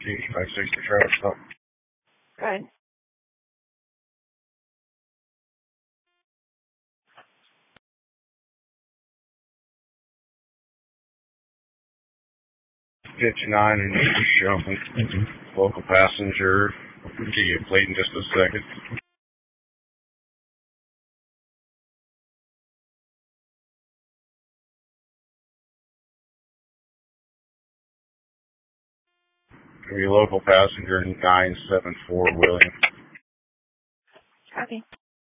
560 Travis stop. Go ahead. '59 and jumping. Local passenger. Give you a plate in just a second. Give you a local passenger 974 William. Okay.